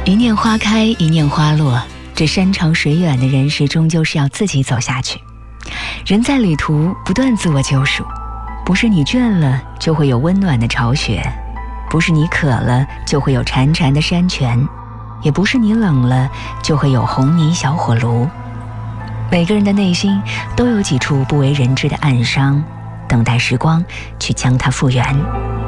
一念花开，一念花落，这山长水远的人世终究是要自己走下去。人在旅途不断自我救赎，不是你倦了就会有温暖的巢穴，不是你渴了就会有潺潺的山泉，也不是你冷了就会有红泥小火炉。每个人的内心都有几处不为人知的暗伤，等待时光去将它复原。